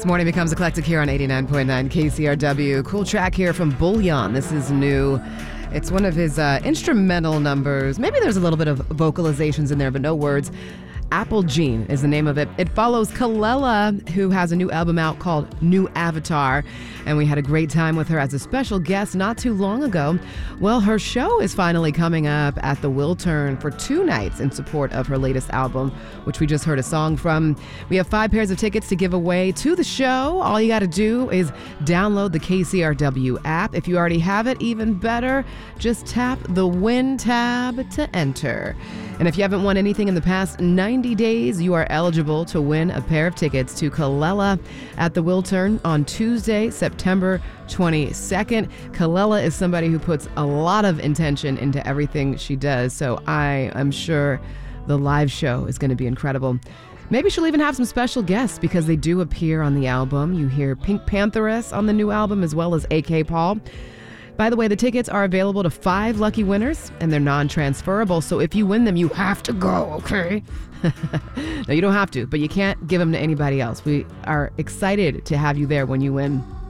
Morning Becomes Eclectic here on 89.9 KCRW. Cool track here from Bullion. This is new. It's one of his instrumental numbers. Maybe there's a little bit of vocalizations in there, but no words. Apple Jean is the name of it. It follows Kelela, who has a new album out called New Avatar, and we had a great time with her as a special guest not too long ago. Well, her show is finally coming up at the Wiltern for 2 nights in support of her latest album, which we just heard a song from. We have 5 pairs of tickets to give away to the show. All you got to do is download the KCRW app. If you already have it, even better, just tap the Win tab to enter. And if you haven't won anything in the past 90 days, you are eligible to win a pair of tickets to Kelela at the Wiltern on Tuesday, September 22nd. Kelela is somebody who puts a lot of intention into everything she does, so I am sure the live show is going to be incredible. Maybe she'll even have some special guests because they do appear on the album. You hear Pink Pantheress on the new album as well as AK Paul. By the way, the tickets are available to 5 lucky winners, and they're non-transferable, so if you win them, you have to go, okay? No, you don't have to, but you can't give them to anybody else. We are excited to have you there when you win.